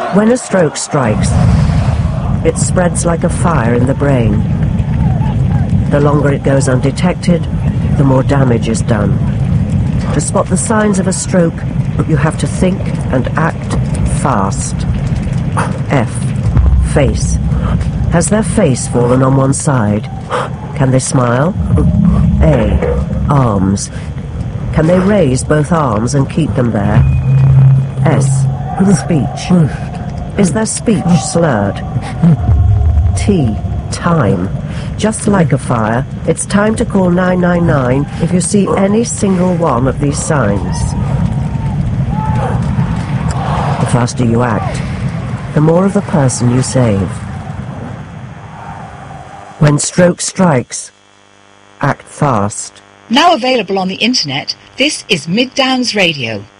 When a stroke strikes, it spreads like a fire in the brain. The longer it goes undetected, the more damage is done. To spot the signs of a stroke, you have to think and act fast. F. Face. Has their face fallen on one side? Can they smile? A. Arms. Can they raise both arms and keep them there? S. Speech. Is their speech slurred? T. Time. Just like a fire, it's time to call 999 if you see any single one of these signs. The faster you act, the more of the person you save. When stroke strikes, act fast. Now available on the internet, this is Mid Downs Radio.